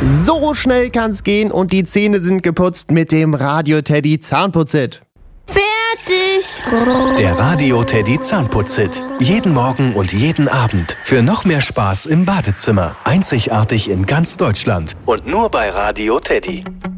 So schnell kann's gehen und die Zähne sind geputzt mit dem Radio Teddy Zahnputzhit. Fertig! Der Radio Teddy Zahnputzhit. Jeden Morgen und jeden Abend. Für noch mehr Spaß im Badezimmer. Einzigartig in ganz Deutschland. Und nur bei Radio Teddy.